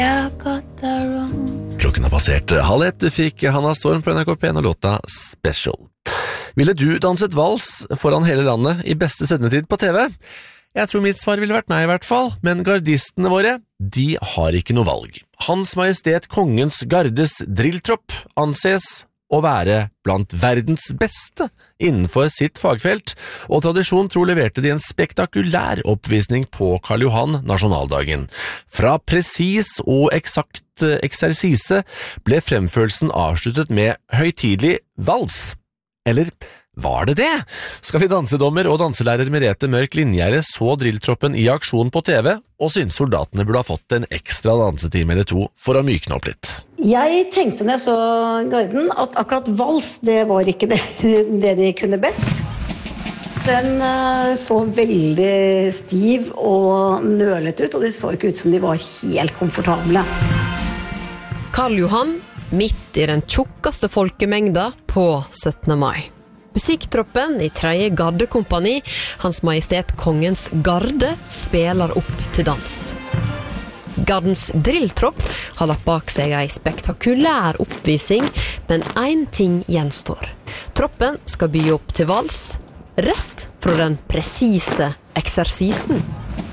Klokken har passert 12:30. Du fikk Hanna Storm på NRK P1 og låta Special. Ville du danset vals foran hele landet i beste sendetid på TV? Jeg tror mitt svar ville vært nei i hvert fall, men gardistene våre, de har ikke noe valg. Hans Majestet Kongens Gardes drilltropp anses å være blant verdens beste innenfor sitt fagfelt, og tradisjon tro leverte de en spektakulær oppvisning på Karl Johan nasjonaldagen. Fra presis og eksakt eksersise ble fremførelsen avsluttet med høytidelig vals. Eller var det det? Skal vi dansedommer og danselærer Merete Mørk Linjære så drilltroppen i aksjon på TV, og synes soldatene burde ha fått en ekstra dansetime eller to for å mykne opp litt. Jeg tenkte når jeg så garden at akkurat vals, det var ikke det de kunne best. Den så veldig stiv og nølet ut, og det så ikke ut som de var helt komfortable. Karl Johan, midt i den tjukkeste folkemengda på 17. mai. Musikktroppen i 3. gardekompani, Hans Majestet Kongens Garde, spiller opp til dans. Gardens drilltropp har lagt bak seg en spektakulær oppvisning, men en ting gjenstår. Troppen skal by opp til vals, rett fra den presise eksersisen.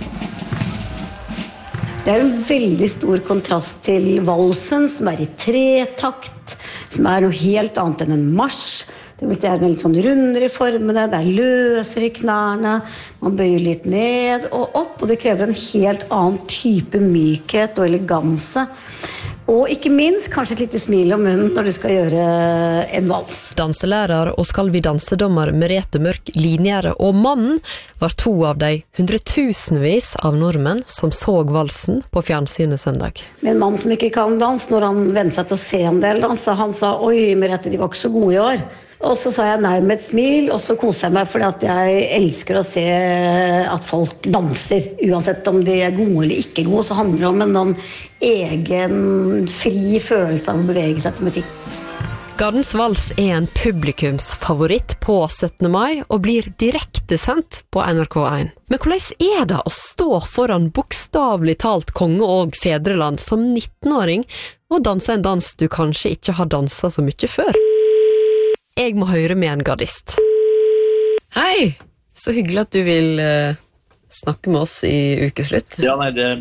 Det en veldig stor kontrast til valsen, som i 3-takt, som noe helt annet enn en marsj. Det vil si litt sånn rundere i formene, det løsere i knærne, man bøyer litt ned og opp, og det krever en helt annen type mykhet og eleganse. Og ikke minst, kanskje et lite smil om munnen når du skal gjøre en vals. Danselærer og skal vi dansedommer Merete Mørk Linjære og mannen var 2 av de hundretusenvis av nordmenn som så valsen på fjernsynet søndag. Med en mann som ikke kan dans, når han ventet seg til å se en del dans, han sa, oi Merete, de var ikke så gode i år. Og så sa jeg nei med et smil, og så koser jeg meg fordi at jeg elsker å se at folk danser. Uansett om de gode eller ikke gode, så handler det om en sånn egen fri følelse av å bevege seg til musikk. Gardens vals en publikumsfavoritt på 17. mai og blir direkte sendt på NRK1. Men hvordan det å stå foran bokstavlig talt konge og fedreland som 19-åring og danse en dans du kanskje ikke har danset så mye før? Jeg må høre med en gardist. Hei, så hyggelig at du vil snakke med oss i ukeslutt. Ja, nei, det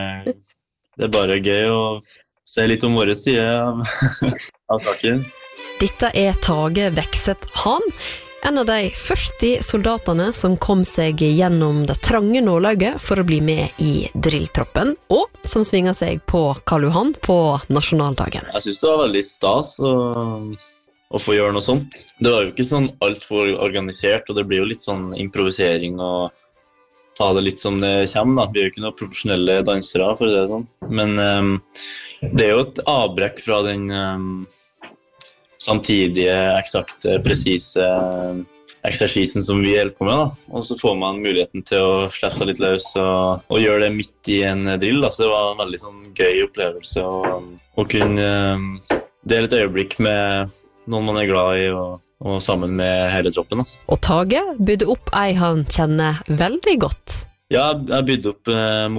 er bare gøy å se litt om våre side av saken. Dette Tage Vekseth Han, en av de 40 soldatene som kom seg gjennom det trange nålauget for å bli med i drilltroppen, og som svinger seg på Karl Johan på nasjonaldagen. Jeg synes det var veldig stas å få gjøre noe sånt. Det var jo ikke sånn alt for organisert, og det blir jo litt sånn improvisering og ta det litt som det kommer da. Vi er jo ikke noen profesjonelle dansere, for å si det sånn. Men det er jo et avbrekk fra den samtidige, eksakte, presise eksersisen som vi hjelper på med da. Og så får man muligheten til å slippe seg litt løs og gjøre det midt i en drill da. Så det var en veldig sånn gøy opplevelse å kunne dele et øyeblikk med noen man er glad i, og sammen med hele troppen. Da. Og Tage bydde opp ei han kjenner veldig godt. Ja, jeg bydde opp